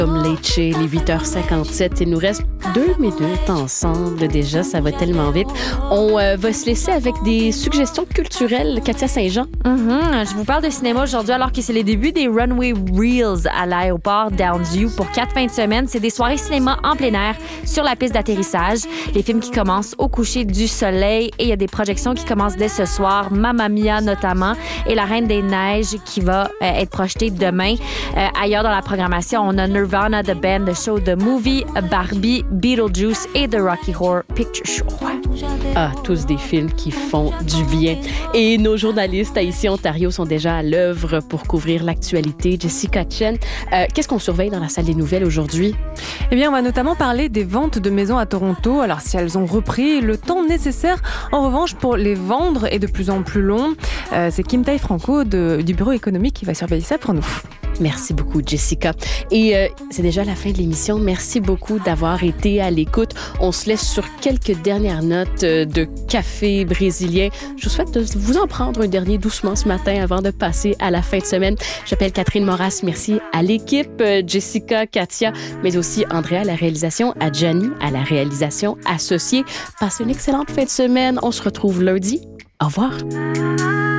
Comme Lecce, les 8h57. Il nous reste 2 minutes ensemble déjà. Ça va tellement vite. On va se laisser avec des suggestions culturelles. Katia Saint-Jean. Je vous parle de cinéma aujourd'hui alors que c'est les débuts des Runway Reels à l'aéroport Downsview pour 4 fins de semaine. C'est des soirées cinéma en plein air sur la piste d'atterrissage. Les films qui commencent au coucher du soleil et il y a des projections qui commencent dès ce soir. Mamma Mia notamment et La Reine des Neiges qui va être projetée demain. Ailleurs dans la programmation, on a Nirvana, The Band, The Show, The Movie, Barbie, Beetlejuice et The Rocky Horror Picture Show. Ah, tous des films qui font du bien. Et nos journalistes à Ici Ontario sont déjà à l'œuvre pour couvrir l'actualité. Jessica Chen, qu'est-ce qu'on surveille dans la salle des nouvelles aujourd'hui? Eh bien, on va notamment parler des ventes de maisons à Toronto. Alors, si elles ont repris, le temps nécessaire, en revanche, pour les vendre est de plus en plus long. C'est Kim Tai-Franco du Bureau économique qui va surveiller ça pour nous. Merci beaucoup, Jessica. Et c'est déjà la fin de l'émission. Merci beaucoup d'avoir été à l'écoute. On se laisse sur quelques dernières notes de café brésilien. Je vous souhaite de vous en prendre un dernier doucement ce matin avant de passer à la fin de semaine. J'appelle Catherine Moras. Merci à l'équipe, Jessica, Katia, mais aussi Andrea à la réalisation, à Gianni à la réalisation associée. Passez une excellente fin de semaine. On se retrouve lundi. Au revoir.